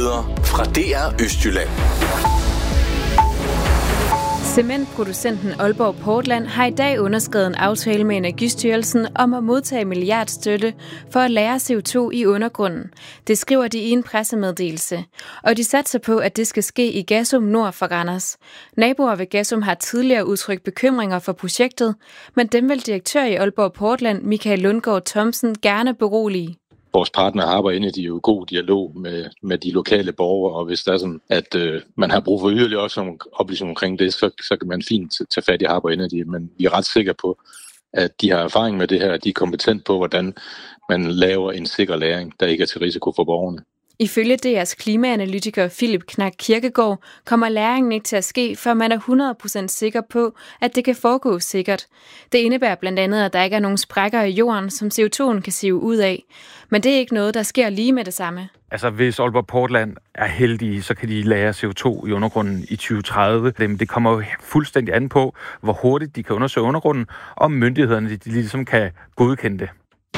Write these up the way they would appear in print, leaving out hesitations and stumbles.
Nyheder fra DR Østjylland. Cementproducenten Aalborg Portland har i dag underskrevet en aftale med Energistyrelsen om at modtage milliardstøtte for at lagre CO2 i undergrunden. Det skriver de i en pressemeddelelse. Og de satser på, at det skal ske i Gasum nord for Randers. Naboer ved Gasum har tidligere udtrykt bekymringer for projektet, men dem vil direktør i Aalborg Portland, Michael Lundgaard Thomsen, gerne berolige. Vores partnere arbejder inde i god dialog med de lokale borgere, og hvis der er sådan, at man har brug for yderligere også nogle oplysninger omkring det, så kan man fint tage fat i arbejde inde i det. Men vi er ret sikre på, at de har erfaring med det her, at de er kompetent på, hvordan man laver en sikker lagring, der ikke er til risiko for borgerne. Ifølge DR's klimaanalytiker Philip Knak Kirkegaard kommer lagringen ikke til at ske, før man er 100% sikker på, at det kan foregå sikkert. Det indebærer blandt andet, at der ikke er nogen sprækker i jorden, som CO2'en kan sive ud af. Men det er ikke noget, der sker lige med det samme. Altså hvis Aalborg Portland er heldige, så kan de lagre CO2 i undergrunden i 2030. Det kommer jo fuldstændig an på, hvor hurtigt de kan undersøge undergrunden, og myndighederne de ligesom kan godkende det.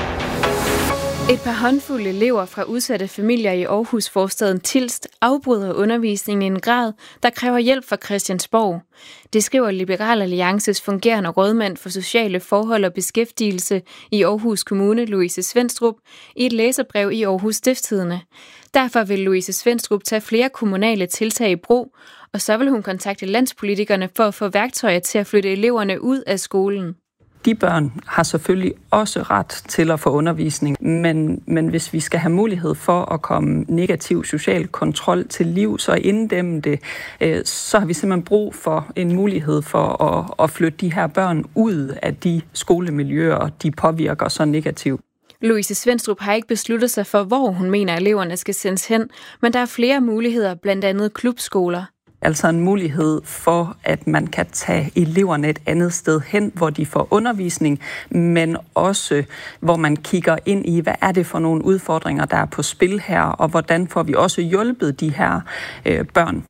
Et par håndfulde elever fra udsatte familier i Aarhus forstaden Tilst afbryder undervisningen i en grad, der kræver hjælp fra Christiansborg. Det skriver Liberal Alliances fungerende rådmand for sociale forhold og beskæftigelse i Aarhus Kommune, Louise Svendstrup, i et læserbrev i Aarhus Stiftstidende. Derfor vil Louise Svendstrup tage flere kommunale tiltag i brug, og så vil hun kontakte landspolitikerne for at få værktøjer til at flytte eleverne ud af skolen. De børn har selvfølgelig også ret til at få undervisning, men hvis vi skal have mulighed for at komme negativ social kontrol til livs og inddæmme det, så har vi simpelthen brug for en mulighed for at flytte de her børn ud af de skolemiljøer, de påvirker så negativt. Louise Svendstrup har ikke besluttet sig for, hvor hun mener, eleverne skal sendes hen, men der er flere muligheder, blandt andet klubskoler. Altså en mulighed for, at man kan tage eleverne et andet sted hen, hvor de får undervisning, men også hvor man kigger ind i, hvad er det for nogle udfordringer, der er på spil her, og hvordan får vi også hjulpet de her børn.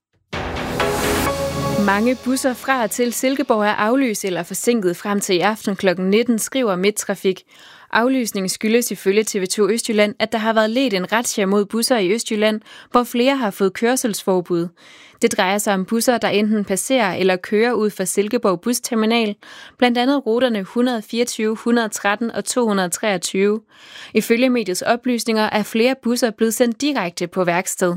Mange busser fra og til Silkeborg er aflyst eller forsinket frem til i aften kl. 19, skriver Midttrafik. Aflysningen skyldes ifølge TV2 Østjylland, at der har været ledt en razzia mod busser i Østjylland, hvor flere har fået kørselsforbud. Det drejer sig om busser, der enten passerer eller kører ud fra Silkeborg Busterminal, blandt andet ruterne 124, 113 og 223. Ifølge mediets oplysninger er flere busser blevet sendt direkte på værksted.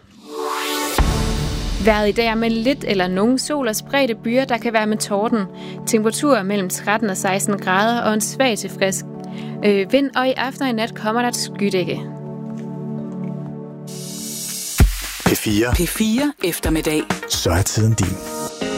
Vejret i dag er med lidt eller nogen sol og spredte byer, der kan være med torden. Temperaturer mellem 13 og 16 grader og en svag til frisk vind, og i aften og i nat kommer der et skydække. P4 eftermiddag. Så er tiden din.